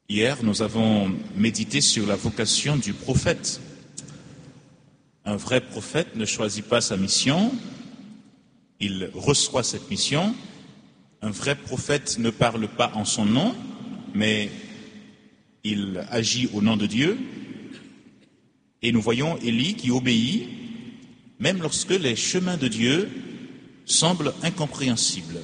Hier, nous avons médité sur la vocation du prophète. Un vrai prophète ne choisit pas sa mission, il reçoit cette mission. Un vrai prophète ne parle pas en son nom, mais il agit au nom de Dieu. Et nous voyons Élie qui obéit, même lorsque les chemins de Dieu semblent incompréhensibles.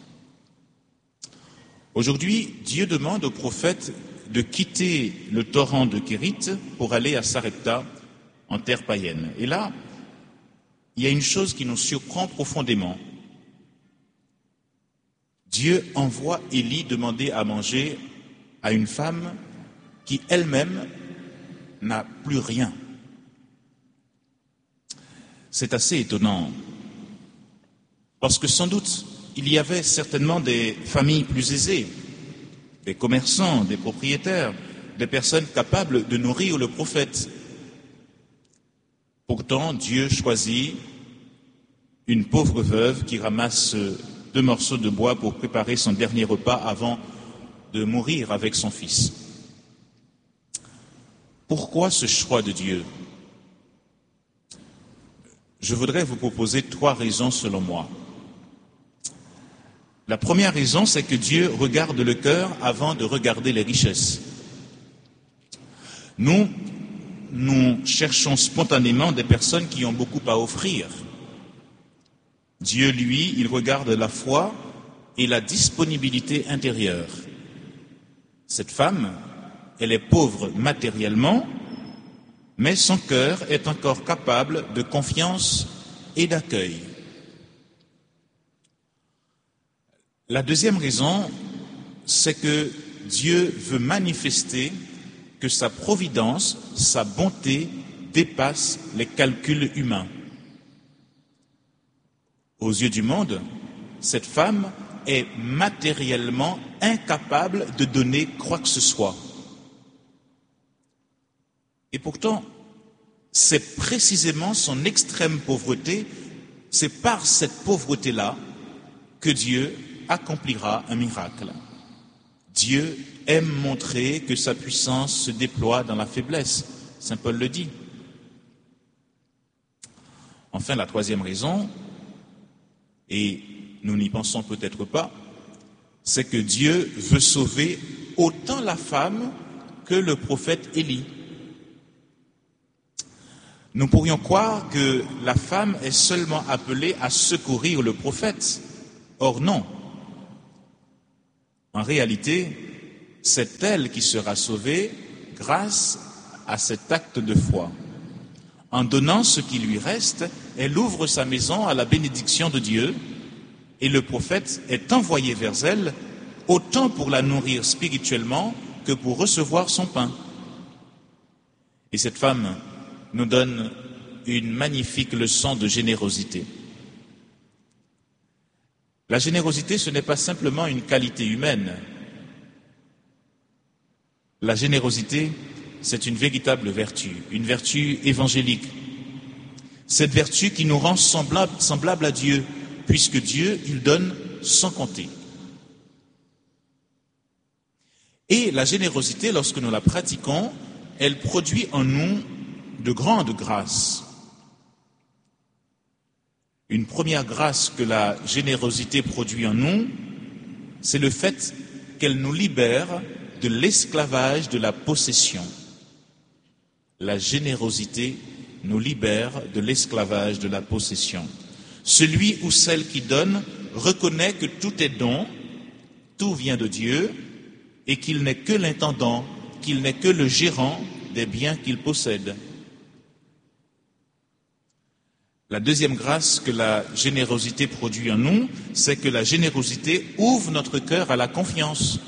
Aujourd'hui, Dieu demande au prophète de quitter le torrent de Kérith pour aller à Sarepta, en terre païenne. Et là, il y a une chose qui nous surprend profondément. Dieu envoie Élie demander à manger à une femme qui elle-même n'a plus rien. C'est assez étonnant, parce que sans doute, il y avait certainement des familles plus aisées, des commerçants, des propriétaires, des personnes capables de nourrir le prophète. Pourtant, Dieu choisit une pauvre veuve qui ramasse 2 morceaux de bois pour préparer son dernier repas avant de mourir avec son fils. Pourquoi ce choix de Dieu? Je voudrais vous proposer 3 raisons selon moi. La première raison, c'est que Dieu regarde le cœur avant de regarder les richesses. Nous cherchons spontanément des personnes qui ont beaucoup à offrir. Dieu, lui, il regarde la foi et la disponibilité intérieure. Cette femme, elle est pauvre matériellement, mais son cœur est encore capable de confiance et d'accueil. La deuxième raison, c'est que Dieu veut manifester que sa providence, sa bonté dépasse les calculs humains. Aux yeux du monde, cette femme est matériellement incapable de donner quoi que ce soit. Et pourtant, c'est précisément son extrême pauvreté, c'est par cette pauvreté-là que Dieu accomplira un miracle. Dieu aime montrer que sa puissance se déploie dans la faiblesse. Saint Paul le dit. Enfin, la troisième raison, et nous n'y pensons peut-être pas, c'est que Dieu veut sauver autant la femme que le prophète Élie. Nous pourrions croire que la femme est seulement appelée à secourir le prophète. Or non. En réalité, c'est elle qui sera sauvée grâce à cet acte de foi. En donnant ce qui lui reste, elle ouvre sa maison à la bénédiction de Dieu et le prophète est envoyé vers elle autant pour la nourrir spirituellement que pour recevoir son pain. Et cette femme nous donne une magnifique leçon de générosité. La générosité, ce n'est pas simplement une qualité humaine. La générosité, c'est une véritable vertu, une vertu évangélique. Cette vertu qui nous rend semblables à Dieu, puisque Dieu, il donne sans compter. Et la générosité, lorsque nous la pratiquons, elle produit en nous de grandes grâces. Une première grâce que la générosité produit en nous, c'est le fait qu'elle nous libère de l'esclavage de la possession. La générosité nous libère de l'esclavage de la possession. Celui ou celle qui donne reconnaît que tout est don, tout vient de Dieu, et qu'il n'est que l'intendant, qu'il n'est que le gérant des biens qu'il possède. La deuxième grâce que la générosité produit en nous, c'est que la générosité ouvre notre cœur à la confiance.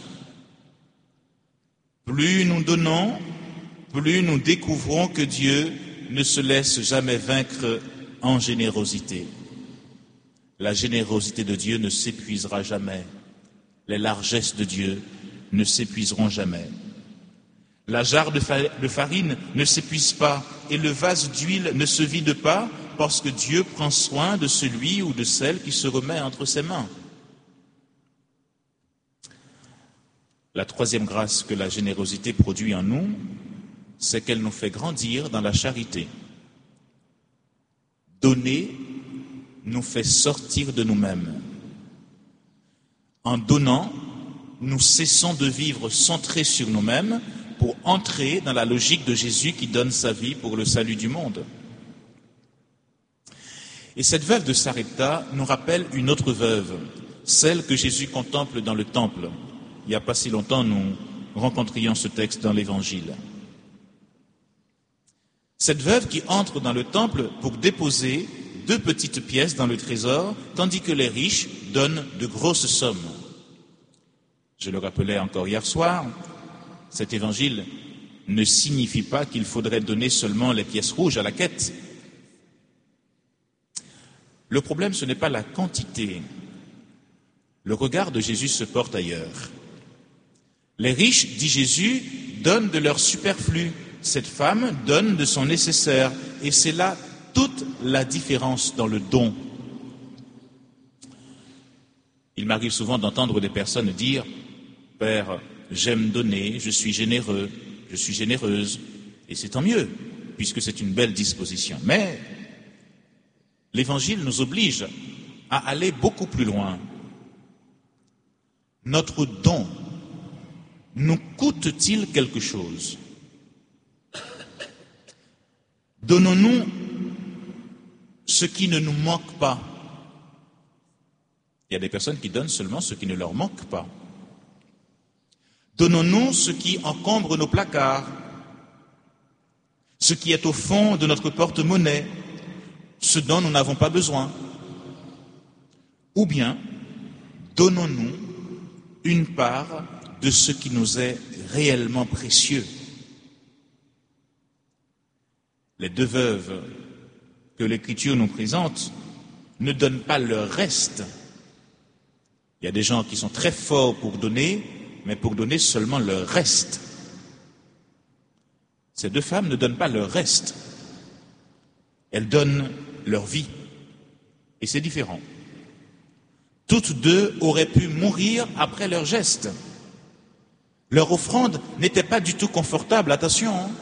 Plus nous donnons, plus nous découvrons que Dieu ne se laisse jamais vaincre en générosité. La générosité de Dieu ne s'épuisera jamais. Les largesses de Dieu ne s'épuiseront jamais. La jarre de farine ne s'épuise pas et le vase d'huile ne se vide pas parce que Dieu prend soin de celui ou de celle qui se remet entre ses mains. La troisième grâce que la générosité produit en nous, c'est qu'elle nous fait grandir dans la charité. Donner nous fait sortir de nous-mêmes. En donnant, nous cessons de vivre centrés sur nous-mêmes pour entrer dans la logique de Jésus qui donne sa vie pour le salut du monde. Et cette veuve de Sarepta nous rappelle une autre veuve, celle que Jésus contemple dans le temple. Il n'y a pas si longtemps, nous rencontrions ce texte dans l'Évangile. Cette veuve qui entre dans le temple pour déposer 2 petites pièces dans le trésor, tandis que les riches donnent de grosses sommes. Je le rappelais encore hier soir, cet évangile ne signifie pas qu'il faudrait donner seulement les pièces rouges à la quête. Le problème, ce n'est pas la quantité. Le regard de Jésus se porte ailleurs. Les riches, dit Jésus, donnent de leur superflu. Cette femme donne de son nécessaire. Et c'est là toute la différence dans le don. Il m'arrive souvent d'entendre des personnes dire « Père, j'aime donner, je suis généreux, je suis généreuse. » Et c'est tant mieux, puisque c'est une belle disposition. Mais l'Évangile nous oblige à aller beaucoup plus loin. Notre don nous coûte-t-il quelque chose? Donnons-nous ce qui ne nous manque pas. Il y a des personnes qui donnent seulement ce qui ne leur manque pas. Donnons-nous ce qui encombre nos placards, ce qui est au fond de notre porte-monnaie, ce dont nous n'avons pas besoin. Ou bien, donnons-nous une part de ce qui nous est réellement précieux. Les 2 veuves que l'Écriture nous présente ne donnent pas leur reste. Il y a des gens qui sont très forts pour donner, mais pour donner seulement leur reste. Ces 2 femmes ne donnent pas leur reste. Elles donnent leur vie. Et c'est différent. Toutes 2 auraient pu mourir après leur geste. Leur offrande n'était pas du tout confortable, attention. Hein.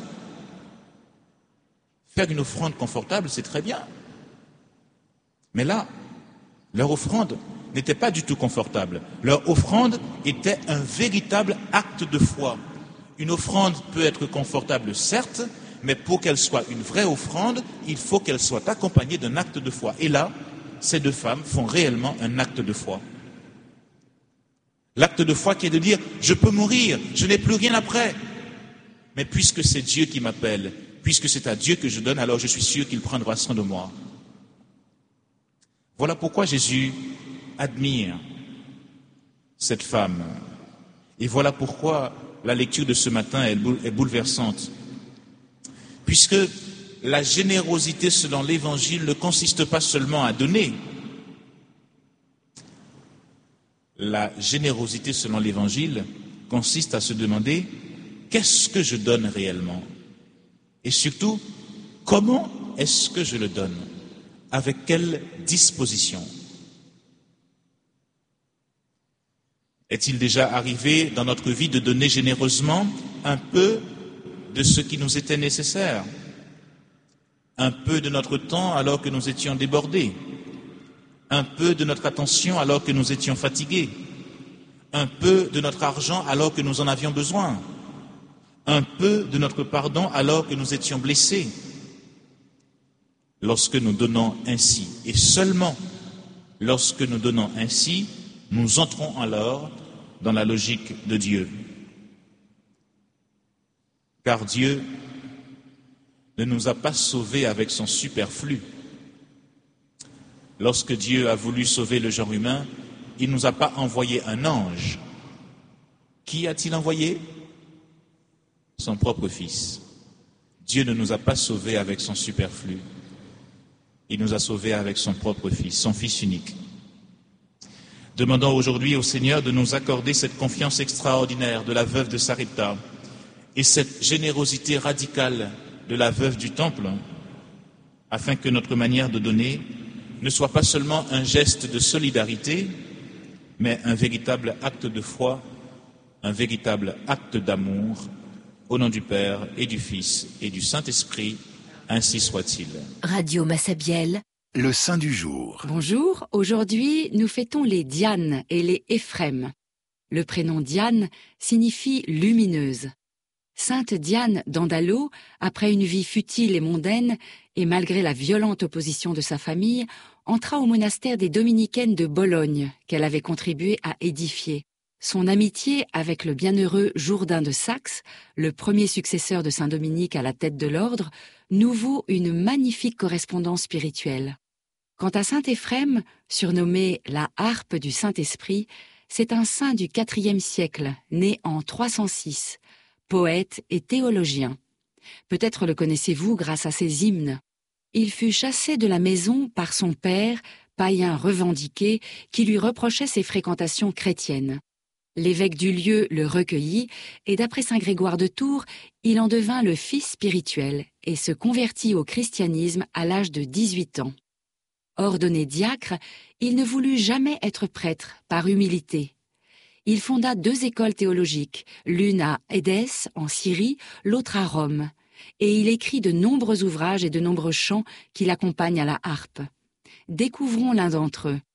Faire une offrande confortable, c'est très bien. Mais là, leur offrande n'était pas du tout confortable. Leur offrande était un véritable acte de foi. Une offrande peut être confortable, certes, mais pour qu'elle soit une vraie offrande, il faut qu'elle soit accompagnée d'un acte de foi. Et là, ces 2 femmes font réellement un acte de foi. L'acte de foi qui est de dire, je peux mourir, je n'ai plus rien après. Mais puisque c'est Dieu qui m'appelle, puisque c'est à Dieu que je donne, alors je suis sûr qu'il prendra soin de moi. Voilà pourquoi Jésus admire cette femme. Et voilà pourquoi la lecture de ce matin est bouleversante. Puisque la générosité selon l'Évangile ne consiste pas seulement à donner. La générosité selon l'Évangile consiste à se demander qu'est-ce que je donne réellement? Et surtout, comment est-ce que je le donne? Avec quelle disposition? Est-il déjà arrivé dans notre vie de donner généreusement un peu de ce qui nous était nécessaire? Un peu de notre temps alors que nous étions débordés? Un peu de notre attention alors que nous étions fatigués? Un peu de notre argent alors que nous en avions besoin? Un peu de notre pardon alors que nous étions blessés? Lorsque nous donnons ainsi, et seulement lorsque nous donnons ainsi, nous entrons alors dans la logique de Dieu. Car Dieu ne nous a pas sauvés avec son superflu. Lorsque Dieu a voulu sauver le genre humain, il ne nous a pas envoyé un ange. Qui a-t-il envoyé? Son propre Fils. Dieu ne nous a pas sauvés avec son superflu. Il nous a sauvés avec son propre Fils, son Fils unique. Demandons aujourd'hui au Seigneur de nous accorder cette confiance extraordinaire de la veuve de Sarepta et cette générosité radicale de la veuve du Temple, afin que notre manière de donner ne soit pas seulement un geste de solidarité, mais un véritable acte de foi un véritable acte d'amour. Au nom du Père et du Fils et du Saint-Esprit, ainsi soit-il. Radio Massabielle, le saint du jour. Bonjour, aujourd'hui nous fêtons les Dianes et les Éphrem. Le prénom Diane signifie lumineuse. Sainte Diane d'Andalo, après une vie futile et mondaine, et malgré la violente opposition de sa famille, entra au monastère des Dominicaines de Bologne, qu'elle avait contribué à édifier. Son amitié avec le bienheureux Jourdain de Saxe, le premier successeur de saint Dominique à la tête de l'ordre, nous vaut une magnifique correspondance spirituelle. Quant à saint Éphrem, surnommé la harpe du Saint-Esprit, c'est un saint du IVe siècle, né en 306, poète et théologien. Peut-être le connaissez-vous grâce à ses hymnes. Il fut chassé de la maison par son père, païen revendiqué, qui lui reprochait ses fréquentations chrétiennes. L'évêque du lieu le recueillit, et d'après saint Grégoire de Tours, il en devint le fils spirituel et se convertit au christianisme à l'âge de 18 ans. Ordonné diacre, il ne voulut jamais être prêtre, par humilité. Il fonda 2 écoles théologiques, l'une à Édesse, en Syrie, l'autre à Rome, et il écrit de nombreux ouvrages et de nombreux chants qui l'accompagnent à la harpe. Découvrons l'un d'entre eux.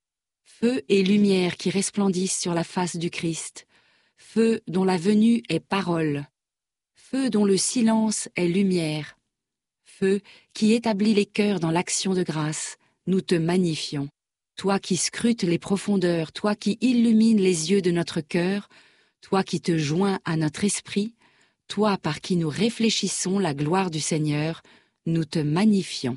Feu et lumière qui resplendissent sur la face du Christ, feu dont la venue est parole, feu dont le silence est lumière, feu qui établit les cœurs dans l'action de grâce, nous te magnifions. Toi qui scrutes les profondeurs, toi qui illumines les yeux de notre cœur, toi qui te joins à notre esprit, toi par qui nous réfléchissons la gloire du Seigneur, nous te magnifions.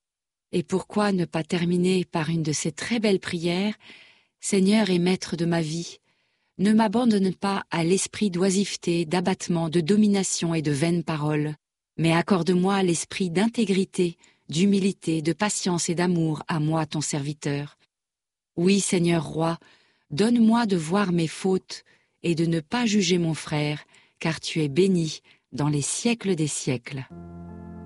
Et pourquoi ne pas terminer par une de ces très belles prières ? Seigneur et Maître de ma vie, ne m'abandonne pas à l'esprit d'oisiveté, d'abattement, de domination et de vaines paroles, mais accorde-moi l'esprit d'intégrité, d'humilité, de patience et d'amour à moi ton serviteur. Oui, Seigneur Roi, donne-moi de voir mes fautes et de ne pas juger mon frère, car tu es béni dans les siècles des siècles.